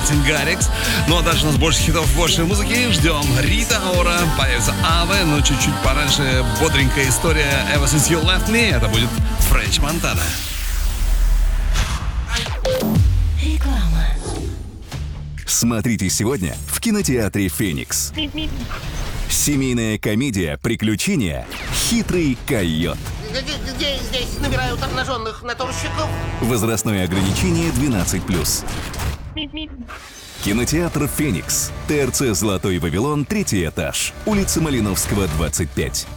Мартин Гаррикс. Ну а дальше у нас больше хитов, больше музыки. Ждем Рита Ора, появится Аве, но чуть-чуть пораньше бодренькая история Ever Since You Left Me. Это будет Френч Монтана. Реклама. Смотрите сегодня в кинотеатре «Феникс». Семейная комедия «Приключения. Хитрый койот». Где здесь набирают обнаженных натурщиков? Возрастное ограничение 12+. Кинотеатр «Феникс». ТРЦ «Золотой Вавилон», 3-й этаж. Улица Малиновского, 25.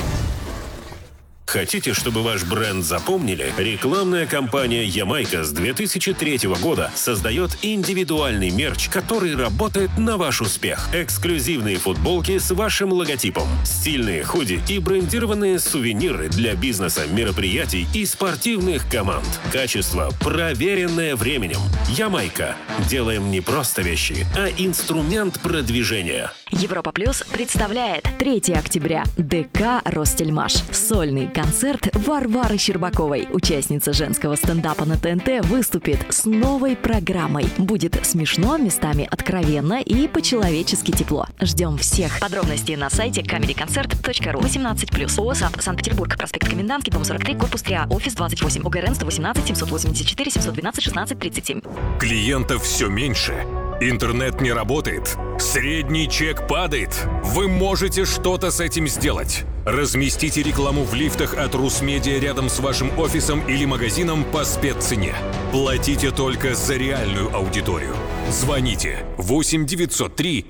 Хотите, чтобы ваш бренд запомнили? Рекламная кампания «Ямайка» с 2003 года создает индивидуальный мерч, который работает на ваш успех. Эксклюзивные футболки с вашим логотипом, стильные худи и брендированные сувениры для бизнеса, мероприятий и спортивных команд. Качество, проверенное временем. «Ямайка». Делаем не просто вещи, а инструмент продвижения. Европа Плюс представляет 3 октября ДК «Ростельмаш». Сольный концерт Варвары Щербаковой. Участница женского стендапа на ТНТ выступит с новой программой. Будет смешно, местами откровенно и по-человечески тепло. Ждем всех. Подробности на сайте comedyconcert.ru. 18+. ОСАП Санкт-Петербург. Проспект Комендантский, дом 43, корпус 3А, офис 28. ОГРН 118 784 712 16 37. Клиентов все меньше. Интернет не работает. Средний чек падает. Вы можете что-то с этим сделать. Разместите рекламу в лифтах от Русмедиа рядом с вашим офисом или магазином по спеццене. Платите только за реальную аудиторию. Звоните 8 903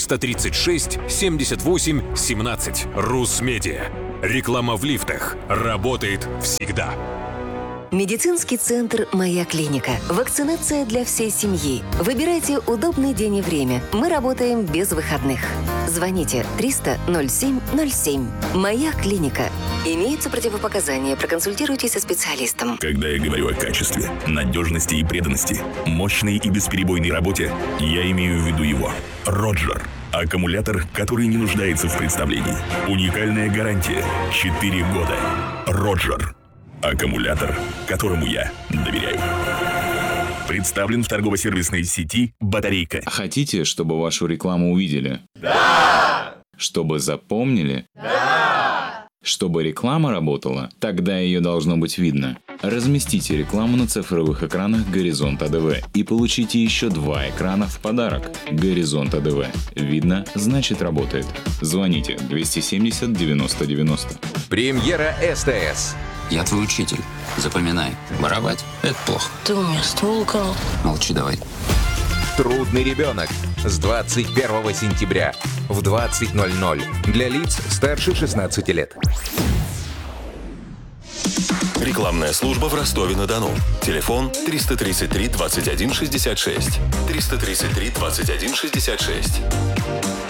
436 78 17. Русмедиа. Реклама в лифтах работает всегда. Медицинский центр «Моя клиника». Вакцинация для всей семьи. Выбирайте удобный день и время. Мы работаем без выходных. Звоните 300 07 07. «Моя клиника». Имеются противопоказания. Проконсультируйтесь со специалистом. Когда я говорю о качестве, надежности и преданности, мощной и бесперебойной работе, я имею в виду его. Роджер. Аккумулятор, который не нуждается в представлении. Уникальная гарантия. 4 года. Роджер. Аккумулятор, которому я доверяю. Представлен в торгово-сервисной сети «Батарейка». Хотите, чтобы вашу рекламу увидели? Да! Чтобы запомнили? Да! Чтобы реклама работала? Тогда ее должно быть видно. Разместите рекламу на цифровых экранах «Горизонт АДВ» и получите еще 2 экрана в подарок. «Горизонт АДВ». Видно, значит работает. Звоните 270 90 90. Премьера СТС. Я твой учитель. Запоминай. Воровать – это плохо. Ты у меня ствол украл. Молчи давай. Трудный ребенок. С 21 сентября в 20:00 для лиц старше 16 лет. Рекламная служба в Ростове-на-Дону. Телефон 333 21 66. 333 21 66.